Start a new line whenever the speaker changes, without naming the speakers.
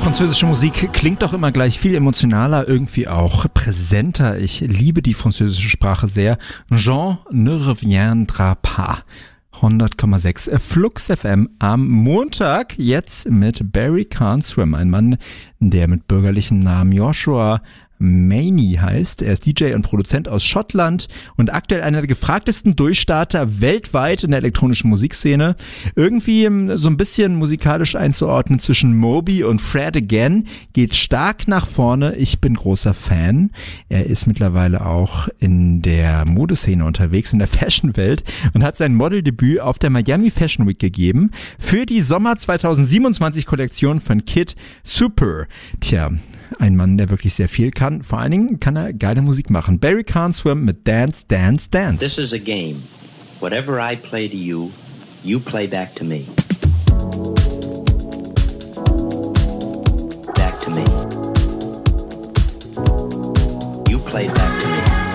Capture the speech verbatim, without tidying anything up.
Französische Musik klingt doch immer gleich viel emotionaler, irgendwie auch präsenter. Ich liebe die französische Sprache sehr. Jean ne reviendra pas. hundert Komma sechs Flux F M am Montag, jetzt mit Barry Can't Swim, ein Mann, der mit bürgerlichem Namen Joshua Maney heißt. Er ist D J und Produzent aus Schottland und aktuell einer der gefragtesten Durchstarter weltweit in der elektronischen Musikszene. Irgendwie so ein bisschen musikalisch einzuordnen zwischen Moby und Fred Again, geht stark nach vorne. Ich bin großer Fan. Er ist mittlerweile auch in der Modeszene unterwegs, in der Fashion-Welt und hat sein Modeldebüt auf der Miami Fashion Week gegeben für die Sommer zweitausendsiebenundzwanzig Kollektion von Kid Super. Tja, ein Mann, der wirklich sehr viel kann. Vor allen Dingen kann er geile Musik machen. Barry Can't Swim mit Dance, Dance, Dance.
This is a game. Whatever I play to you, you play back to me. Back to me. You play back to me.